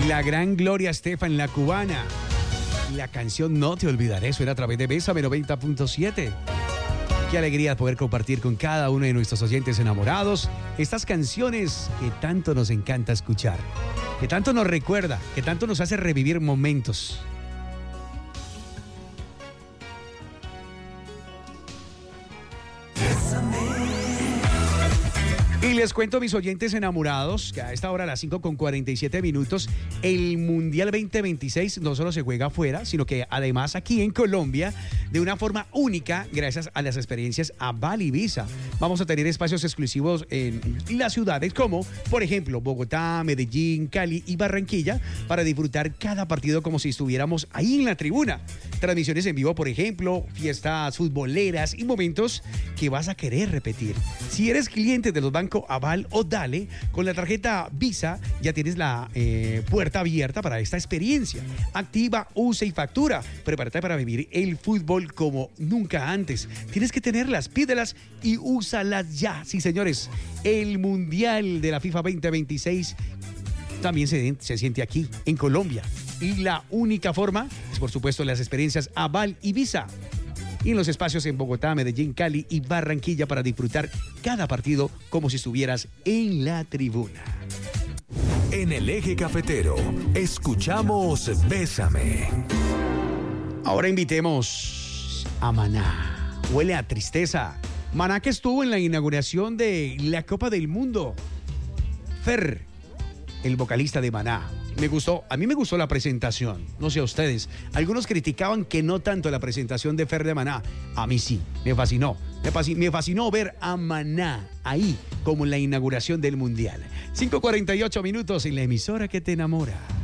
La gran Gloria Estefan, la cubana. La canción No Te Olvidaré suena a través de Bésame 90.7. Qué alegría poder compartir con cada uno de nuestros oyentes enamorados estas canciones que tanto nos encanta escuchar, que tanto nos recuerda, que tanto nos hace revivir momentos. Y les cuento, mis oyentes enamorados, que a esta hora, a las 5:47, el Mundial 2026 no solo se juega afuera, sino que además aquí en Colombia, de una forma única, gracias a las experiencias Aval y Visa. Vamos a tener espacios exclusivos en las ciudades como, por ejemplo, Bogotá, Medellín, Cali y Barranquilla, para disfrutar cada partido como si estuviéramos ahí en la tribuna. Transmisiones en vivo, por ejemplo, fiestas futboleras y momentos que vas a querer repetir. Si eres cliente de los bancos Aval o Dale, con la tarjeta Visa ya tienes la puerta abierta para esta experiencia. Activa, usa y factura. Prepárate para vivir el fútbol como nunca antes. Tienes que tenerlas, pídelas y úsalas ya. Sí, señores, el Mundial de la FIFA 2026 también se siente aquí, en Colombia. Y la única forma es, por supuesto, las experiencias Aval y Visa. Y en los espacios en Bogotá, Medellín, Cali y Barranquilla para disfrutar cada partido como si estuvieras en la tribuna. En el Eje Cafetero, escuchamos Bésame. Ahora invitemos a Maná. Huele a tristeza. Maná, que estuvo en la inauguración de la Copa del Mundo. Fer, el vocalista de Maná. A mí me gustó la presentación, no sé a ustedes. Algunos criticaban que no tanto la presentación de Fer de Maná. A mí sí, me fascinó. Me fascinó ver a Maná ahí como en la inauguración del Mundial. 5:48 en la emisora que te enamora.